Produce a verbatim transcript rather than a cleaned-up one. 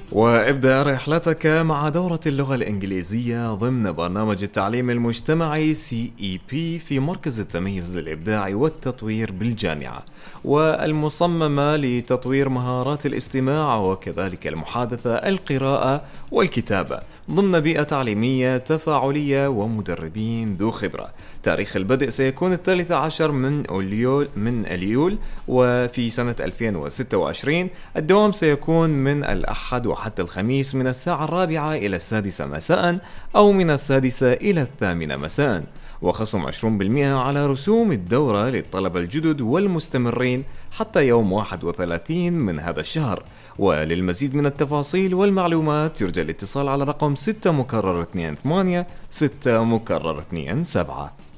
وابدأ رحلتك مع دورة اللغة الإنجليزية ضمن برنامج التعليم المجتمعي سي إي بي في مركز التميز الإبداعي والتطوير بالجامعة، والمصممة لتطوير مهارات الاستماع وكذلك المحادثة، القراءة والكتابة ضمن بيئة تعليمية تفاعلية ومدربين ذو خبرة. تاريخ البدء سيكون الثالث عشر من أوليول من أليول وفي سنة ألفين وستة وعشرين. الدوام سيكون من الأحد وحتى الخميس من الساعة الرابعة إلى السادسة مساء أو من السادسة إلى الثامنة مساء، وخصم عشرين بالمئة على رسوم الدورة للطلبة الجدد والمستمرين حتى يوم واحد وثلاثين من هذا الشهر. وللمزيد من التفاصيل والمعلومات يرجى الاتصال على رقم ستة مكرر اثنين ثمانية ستة مكرر اثنين سبعة.